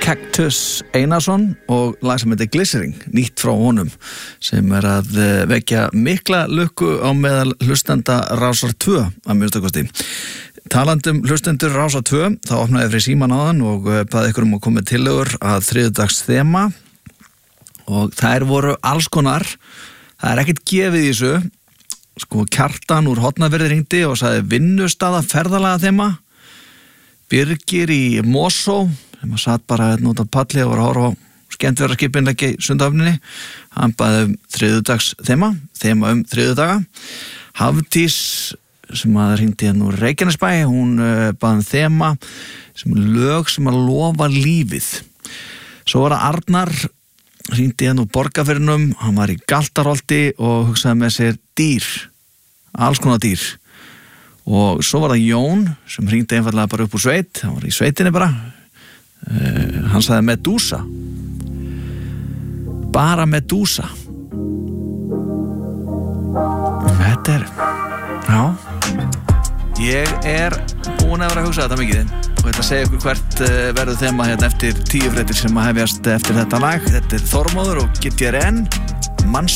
Kaktus Einarsson og lag sem heitir Glycerin, nýtt frá honum sem að vekja mikla lukku á meðal hlustenda Rásar 2 að minnstakosti. Talandum hlustendur Rásar 2, þá opnaði fyrir síman áðan og baði ykkur að koma tillögur að þriðjudags þema og þær voru alls konar. Það ekkert gefið í þessu. Sko Kjartan úr Hornafirði hringdi og sagði vinnustaða ferðalaga þema. Birgir í Mosó sem satt bara út af palli og var að horfa á skemmtiferðaskipinleiki Sundahöfninni. Hann baði þriðjudags þema þriðjudaga. Hafdís sem að hringdi hérna úr Reykjanesbæ, hún baði þema sem lög sem að lofa lífið. Svo var það Arnar, hringdi hérna úr Borgarfirðinum, hann var í Galtarholti og hugsaði með sér dýr, alls konar dýr. Og svo var það Jón sem hringdi einfallega bara upp úr sveit, hann var í sveitinni bara. Hann sagði Medúsa. Bara Medúsa. Þetta já. Ég búin að vera að hugsa þetta mikið og þetta segja ykkur hvert verður þema hérna eftir 10 fréttir sem að hefjast eftir þetta lag. Þetta Þormóður og GTRN, Manstu